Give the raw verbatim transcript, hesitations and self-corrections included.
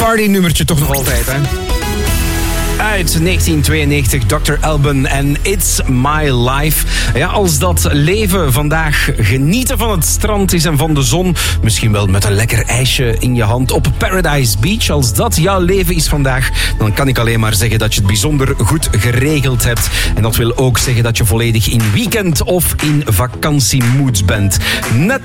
partynummertje toch nog altijd, hè? Uit negentien tweeënnegentig, dokter Alban en It's My Life. Ja, als dat leven vandaag genieten van het strand is en van de zon, misschien wel met een lekker ijsje in je hand op Paradise Beach, als dat jouw leven is vandaag, dan kan ik alleen maar zeggen dat je het bijzonder goed geregeld hebt. En dat wil ook zeggen dat je volledig in weekend of in vakantiemoods bent. Net